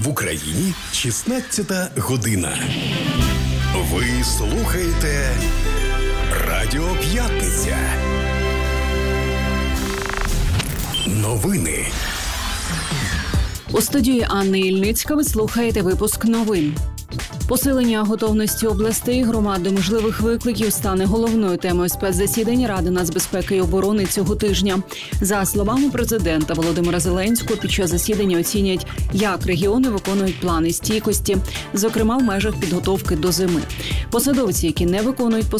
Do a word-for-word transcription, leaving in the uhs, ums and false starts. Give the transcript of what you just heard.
В Україні шістнадцята година. Ви слухаєте Радіо П'ятниця. Новини. У студії Анни Ільницька ви слухаєте випуск новин. Посилення готовності областей, громад до можливих викликів стане головною темою спецзасідання Ради нацбезпеки і оборони цього тижня. За словами президента Володимира Зеленського, під час засідання оцінять, як регіони виконують плани стійкості, зокрема в межах підготовки до зими. Посадовці, які не виконують